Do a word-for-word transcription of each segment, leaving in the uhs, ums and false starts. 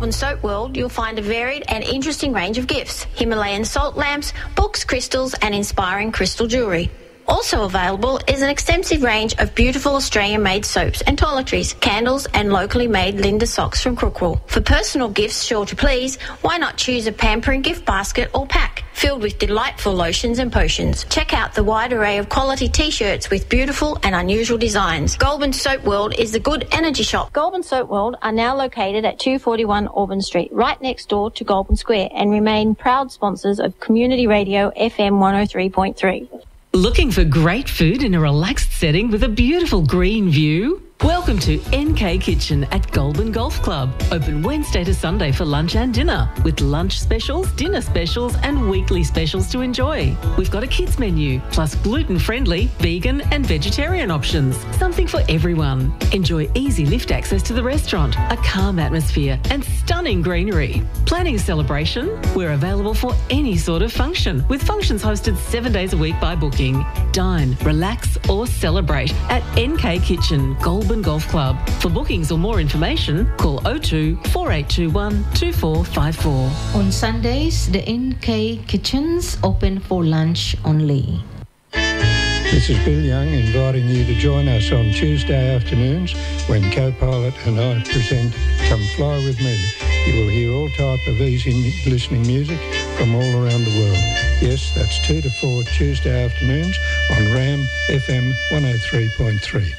Goulburn Soap World, you'll find a varied and interesting range of gifts: Himalayan salt lamps, books, crystals and inspiring crystal jewellery. Also available is an extensive range of beautiful Australian-made soaps and toiletries, candles and locally made Linda socks from Crookwell. For personal gifts sure to please, why not choose a pampering gift basket or pack filled with delightful lotions and potions. Check out the wide array of quality T-shirts with beautiful and unusual designs. Goulburn Soap World is the good energy shop. Goulburn Soap World are now located at two forty-one Auburn Street, right next door to Goulburn Square, and remain proud sponsors of Community Radio F M one oh three point three. Looking for great food in a relaxed setting with a beautiful green view? Welcome to N K Kitchen at Goulburn Golf Club. Open Wednesday to Sunday for lunch and dinner, with lunch specials, dinner specials and weekly specials to enjoy. We've got a kids menu, plus gluten-friendly, vegan and vegetarian options. Something for everyone. Enjoy easy lift access to the restaurant, a calm atmosphere and stunning greenery. Planning a celebration? We're available for any sort of function, with functions hosted seven days a week by booking. Dine, relax or celebrate at N K Kitchen, Goulburn Golf Club. For bookings or more information, call oh two, four eight two one, two four five four. On Sundays, the N K Kitchens open for lunch only. This is Bill Young inviting you to join us on Tuesday afternoons when Co-Pilot and I present Come Fly With Me. You will hear all type of easy listening music from all around the world. Yes, that's two to four Tuesday afternoons on RAM F M one oh three point three.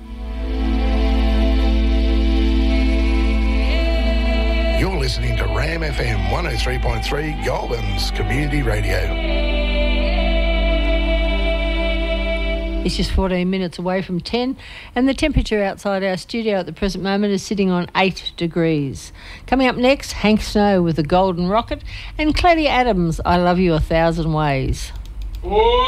You're listening to RAM F M one oh three point three, Goulburn's Community Radio. It's just fourteen minutes away from ten, and the temperature outside our studio at the present moment is sitting on eight degrees. Coming up next, Hank Snow with the Golden Rocket, and Claudia Adams, I Love You a Thousand Ways.